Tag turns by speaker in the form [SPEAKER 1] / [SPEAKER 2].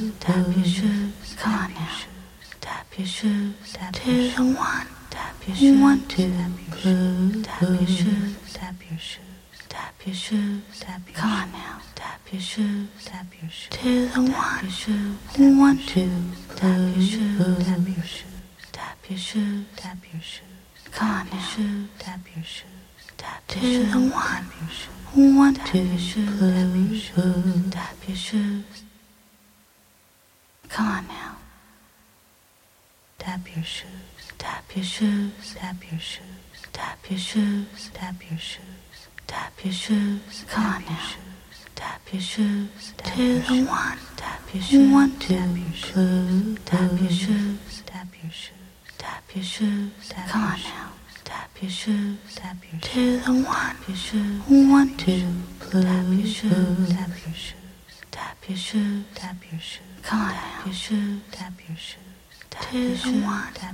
[SPEAKER 1] tap your shoes, come on now. Tap your shoes, tap your shoes. To the one, tap your shoes, one, two, tap your shoes, tap your shoes, tap your shoes, tap your shoes. Come on now. Tap your shoes, tap your shoes. To the one, your shoes, one, two, tap your shoes, tap your shoes, tap your shoes, tap your shoes. Come on now. Shoes, tap your shoes, tap to the one, one, two, tap your shoes, tap your shoes. Come on now. Tap your shoes, tap your shoes, tap your shoes, tap your shoes, tap your shoes, tap your shoes. Come on now. Tap your shoes, to the one, tap your shoes, one, two, tap your shoes, tap your shoes, tap your shoes. Come on now. Tap your shoes, tap your shoes, to the one, your shoes, one, two, tap your shoes, tap your shoes, tap your shoes, tap your shoes. Come on now. Your shoes, tap your shoes, tap your shoes, one.